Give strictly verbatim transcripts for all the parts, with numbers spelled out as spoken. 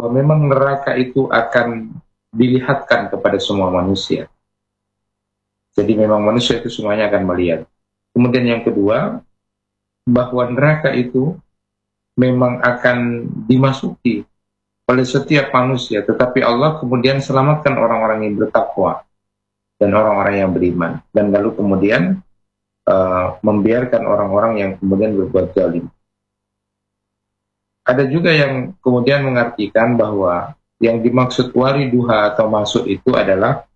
bahwa memang neraka itu akan dilihatkan kepada semua manusia. Jadi memang manusia itu semuanya akan melihat. Kemudian yang kedua, bahwa neraka itu memang akan dimasuki oleh setiap manusia, tetapi Allah kemudian selamatkan orang-orang yang bertakwa dan orang-orang yang beriman, dan lalu kemudian uh, membiarkan orang-orang yang kemudian berbuat zalim. Ada juga yang kemudian mengartikan bahwa yang dimaksud wariduha atau masuk itu adalah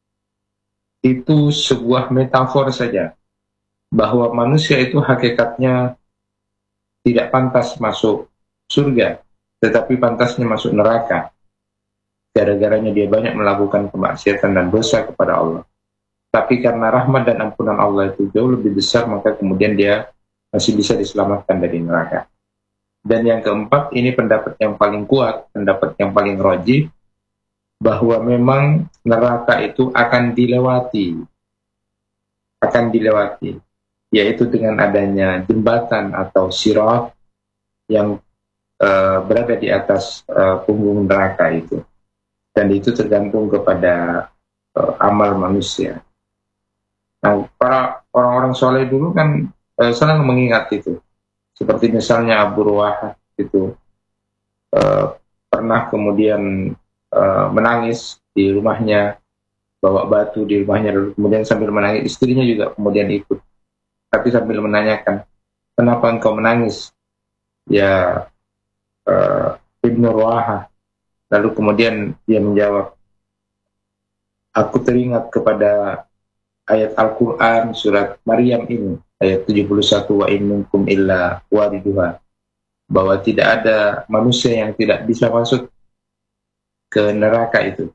itu sebuah metafor saja, bahwa manusia itu hakikatnya tidak pantas masuk surga, tetapi pantasnya masuk neraka, gara-garanya dia banyak melakukan kemaksiatan dan dosa kepada Allah. Tapi karena rahmat dan ampunan Allah itu jauh lebih besar, maka kemudian dia masih bisa diselamatkan dari neraka. Dan yang keempat, ini pendapat yang paling kuat, pendapat yang paling rajih, bahwa memang neraka itu akan dilewati, akan dilewati, yaitu dengan adanya jembatan atau sirat yang uh, berada di atas uh, punggung neraka itu. Dan itu tergantung kepada uh, amal manusia. Nah, para orang-orang soleh dulu kan uh, senang mengingat itu. Seperti misalnya Abu Ruwah itu uh, pernah kemudian uh, menangis di rumahnya, bawa batu di rumahnya, lalu kemudian sambil menangis, istrinya juga kemudian ikut, tapi sambil menanyakan, kenapa engkau menangis ya uh, Ibnu Ruwah? Lalu kemudian dia menjawab, aku teringat kepada ayat Al-Quran surat Maryam ini, ayat tujuh puluh satu, wa in minkum illa wariduha, bahwa tidak ada manusia yang tidak bisa masuk ke neraka itu.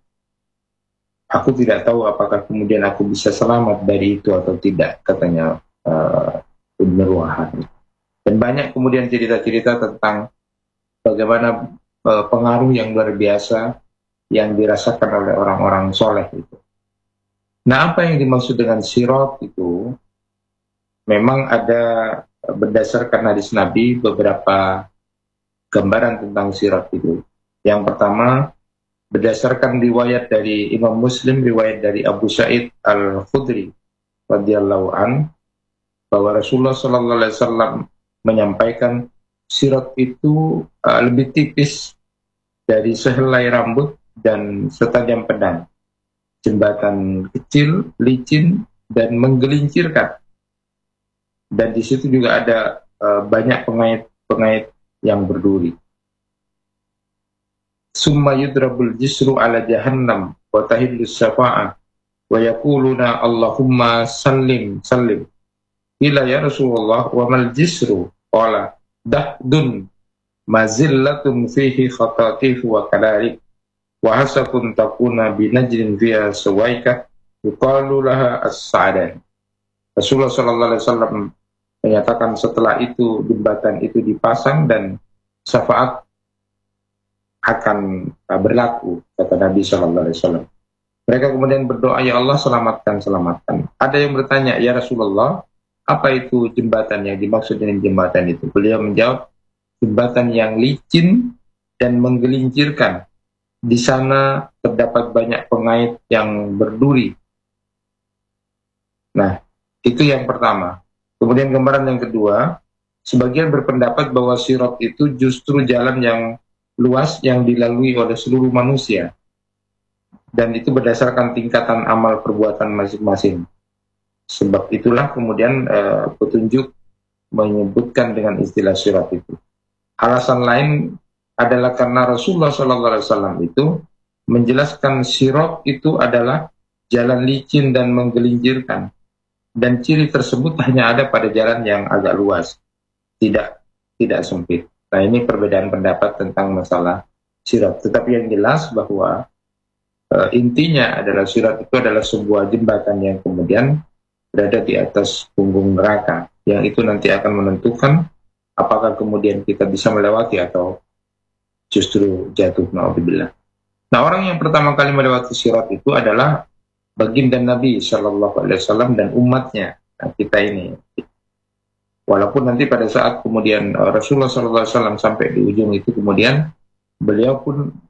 Aku tidak tahu apakah kemudian aku bisa selamat dari itu atau tidak, katanya uh, Ibnu Ruwah. Dan banyak kemudian cerita-cerita tentang bagaimana uh, pengaruh yang luar biasa yang dirasakan oleh orang-orang soleh itu. Nah, apa yang dimaksud dengan sirat itu, memang ada berdasarkan hadis Nabi beberapa gambaran tentang sirat itu. Yang pertama, berdasarkan riwayat dari Imam Muslim, riwayat dari Abu Sa'id Al-Khudri radhiyallahu an, bahwa Rasulullah sallallahu alaihi wasallam menyampaikan sirat itu uh, lebih tipis dari sehelai rambut dan setajam pedang, jembatan kecil, licin dan menggelincirkan. Dan di situ juga ada uh, banyak pengait-pengait yang berduri. Summa yudrabul jisru ala jahannam wa tahillus syafa'ah wa yaquluna Allahumma sallim sallim. Ila ya Rasulullah wa mal jisru qala dahdun mazillatun fihi khatatif wa kadalik wa hasakun takuna binajrin fiha sawaika yuqalu laha as-sa'dan. Rasulullah sallallahu alaihi wasallam menyatakan setelah itu jembatan itu dipasang dan syafaat akan berlaku, kata Nabi Shallallahu Alaihi Wasallam. Mereka kemudian berdoa, ya Allah selamatkan, selamatkan. Ada yang bertanya, ya Rasulullah, apa itu jembatan yang dimaksud dengan jembatan itu? Beliau menjawab, jembatan yang licin dan menggelincirkan. Di sana terdapat banyak pengait yang berduri. Nah, itu yang pertama. Kemudian gambaran yang kedua, sebagian berpendapat bahwa sirat itu justru jalan yang luas yang dilalui oleh seluruh manusia, dan itu berdasarkan tingkatan amal perbuatan masing-masing. Sebab itulah kemudian uh, petunjuk menyebutkan dengan istilah sirat itu. Alasan lain adalah karena Rasulullah shallallahu alaihi wasallam itu menjelaskan sirat itu adalah jalan licin dan menggelincirkan, dan ciri tersebut hanya ada pada jalan yang agak luas, tidak tidak sempit. Nah, ini perbedaan pendapat tentang masalah sirat. Tetapi yang jelas bahwa e, intinya adalah sirat itu adalah sebuah jembatan yang kemudian berada di atas punggung neraka, yang itu nanti akan menentukan apakah kemudian kita bisa melewati atau justru jatuh, na'udzubillah. Nah, orang yang pertama kali melewati sirat itu adalah baginda Nabi Shallallahu Alaihi Wasallam dan umatnya. Nah, kita ini. Walaupun nanti pada saat kemudian uh, Rasulullah shallallahu alaihi wasallam sampai di ujung itu, kemudian beliau pun